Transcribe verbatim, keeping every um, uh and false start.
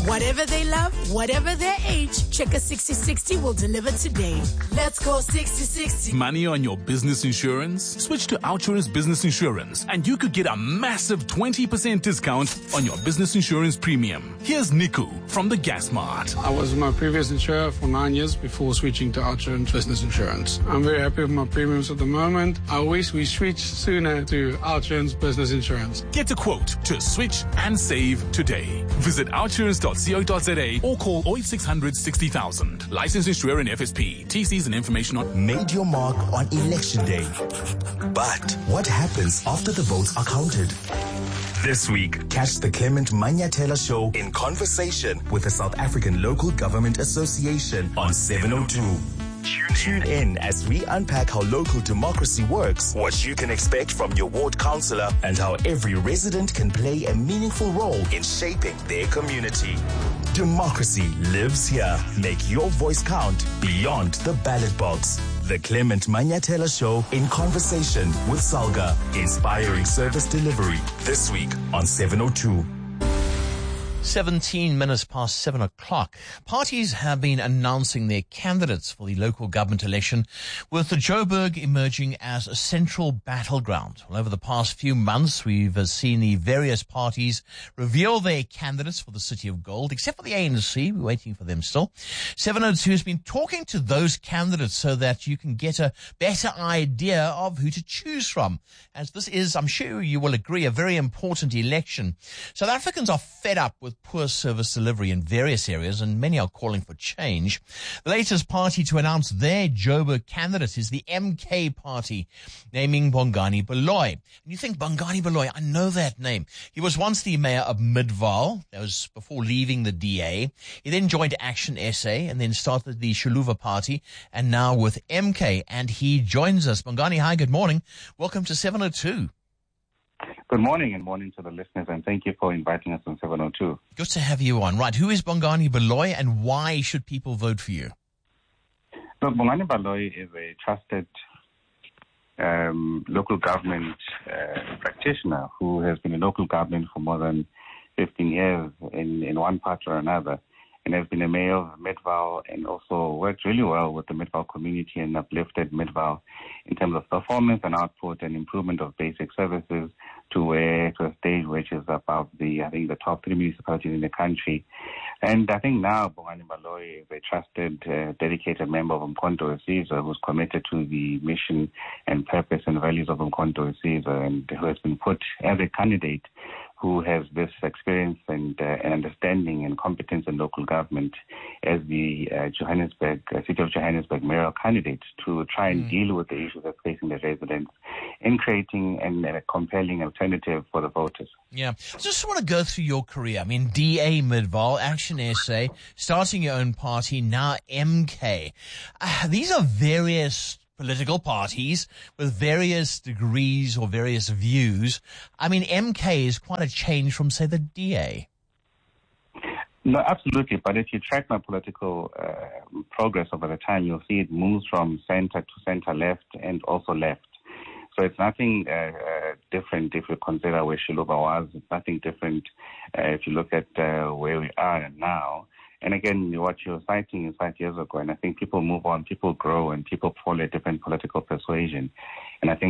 Whatever they love, whatever their age, Checker sixty sixty will deliver today. Let's go sixty sixty. Money on your business insurance? Switch to Outsurance Business Insurance and you could get a massive twenty percent discount on your business insurance premium. Here's Niku from the Gas Mart. I was with my previous insurer for nine years before switching to Outsurance Business Insurance. I'm very happy with my premiums at the moment. I wish we switched sooner to Outsurance Business Insurance. Get a quote to switch and save today. Visit outsurance dot co dot za or call oh eight six hundred sixty thousand. Licensed insurer in F S P. T Cs and information on... Made your mark on election day. But what happens after the votes are counted? This week, catch the Clement Manyatela Show in conversation with the South African Local Government Association on seven oh two. Tune in as we unpack how local democracy works, what you can expect from your ward councillor, and how every resident can play a meaningful role in shaping their community. Democracy lives here. Make your voice count beyond the ballot box. The Clement Manyatela Show in conversation with Salga, inspiring service delivery. This week on seven oh two. seventeen minutes past seven o'clock. Parties have been announcing their candidates for the local government election, with the Joburg emerging as a central battleground. Well, over the past few months, we've uh, seen the various parties reveal their candidates for the City of Gold, except for the A N C. We're waiting for them still. seven oh two has been talking to those candidates so that you can get a better idea of who to choose from, as this is, I'm sure you will agree, a very important election. South Africans are fed up with poor service delivery in various areas, and many are calling for change. The latest party to announce their Joburg candidate is the M K party, naming Bongani Baloyi. And you think, Bongani Baloyi, I know that name. He was once the mayor of Midvaal. That was before leaving the D A. He then joined Action S A and then started the Shaluva party, and now with M K. And he joins us. Bongani, hi, good morning. Welcome to seven oh two. Good morning and morning to the listeners, and thank you for inviting us on seven oh two. Good to have you on. Right, who is Bongani Baloyi and why should people vote for you? Look, Bongani Baloyi is a trusted um, local government uh, practitioner who has been in local government for more than fifteen years in, in one part or another, and has been a mayor of Midvaal and also worked really well with the Midvaal community and uplifted Midvaal in terms of performance and output and improvement of basic services to where to a stage which is above the, I think, the top three municipalities in the country. And I think now Bongani Baloyi is a trusted, uh, dedicated member of Umkhonto weSizwe who's committed to the mission and purpose and values of Umkhonto weSizwe, and who has been put as a candidate who has this experience and, uh, and understanding and competence in local government as the uh, Johannesburg, uh, City of Johannesburg mayoral candidate to try and mm. deal with the issues that's facing the residents in creating an, a compelling alternative for the voters. Yeah. I just want to go through your career. I mean, D A Midvaal, Action S A, starting your own party, now M K. Uh, these are various political parties with various degrees or various views. I mean, M K is quite a change from, say, the D A. No, absolutely. But if you track my political uh, progress over the time, you'll see it moves from center to center left and also left. So it's nothing uh, uh, different if you consider where Shaluva was. It's nothing different uh, if you look at uh, where we are now. And again, what you're citing is five years ago, and I think people move on, people grow, and people follow a different political persuasion. And I think